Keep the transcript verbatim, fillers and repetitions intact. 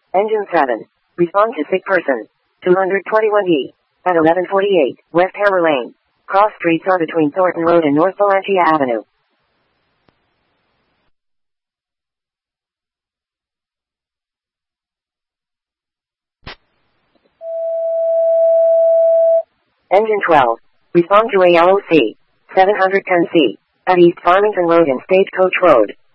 Engine seven. Respond to sick person. two twenty-one D. At eleven forty-eight, West Hammer Lane. Cross streets are between Thornton Road and North Valantia Avenue. Engine twelve. Respond to A L O C. seven ten C. At East Farmington Road and Stagecoach Road.